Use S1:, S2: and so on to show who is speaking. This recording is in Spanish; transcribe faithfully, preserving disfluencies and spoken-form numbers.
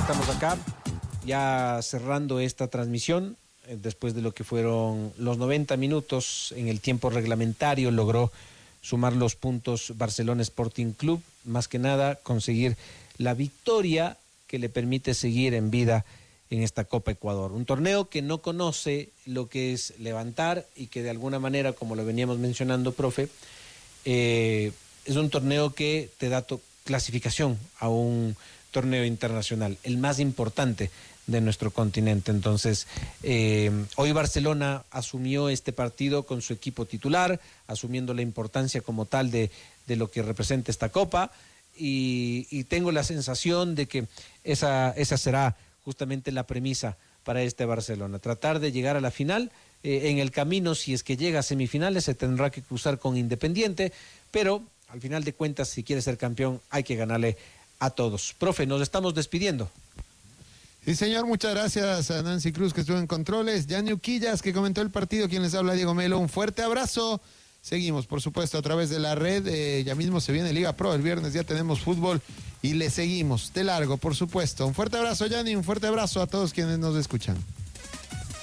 S1: estamos acá ya cerrando esta transmisión eh, después de lo que fueron los noventa minutos en el tiempo reglamentario. Logró sumar los puntos Barcelona Sporting Club, más que nada conseguir la victoria que le permite seguir en vida en esta Copa Ecuador. Un torneo que no conoce lo que es levantar y que de alguna manera, como lo veníamos mencionando, profe, eh, es un torneo que te da to- clasificación a un torneo internacional, el más importante de nuestro continente. Entonces, eh, hoy Barcelona asumió este partido con su equipo titular, asumiendo la importancia como tal de, de lo que representa esta Copa, y, y tengo la sensación de que esa, esa será justamente la premisa para este Barcelona, tratar de llegar a la final. Eh, en el camino, si es que llega a semifinales, se tendrá que cruzar con Independiente, pero al final de cuentas, si quiere ser campeón, hay que ganarle a todos. Profe, nos estamos despidiendo.
S2: Sí, señor, muchas gracias a Nancy Cruz, que estuvo en controles, Gianni Uquillas, que comentó el partido, quien les habla, Diego Melo. Un fuerte abrazo. Seguimos, por supuesto, a través de la red. Eh, ya mismo se viene Liga Pro, el viernes ya tenemos fútbol y le seguimos de largo, por supuesto. Un fuerte abrazo, Gianni, un fuerte abrazo a todos quienes nos escuchan.